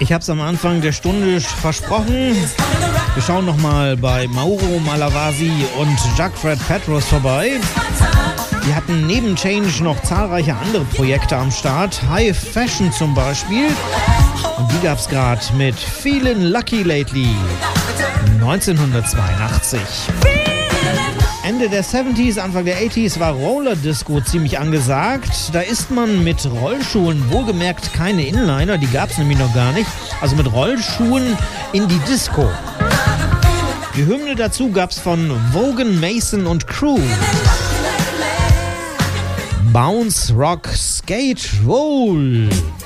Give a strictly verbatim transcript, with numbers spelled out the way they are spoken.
Ich habe es am Anfang der Stunde versprochen. Wir schauen nochmal bei Mauro Malavasi und Jacques-Fred Petros vorbei. Die hatten neben Change noch zahlreiche andere Projekte am Start. High Fashion zum Beispiel. Und die gab's gerade mit Feelin' Lucky Lately. neunzehnhundertzweiundachtzig. Ende der siebziger, Anfang der achtziger war Roller Disco ziemlich angesagt. Da ist man mit Rollschuhen, wohlgemerkt keine Inliner, die gab's nämlich noch gar nicht, also mit Rollschuhen in die Disco. Die Hymne dazu gab's von Vaughan Mason und Crew. Bounce, Rock, Skate, Roll.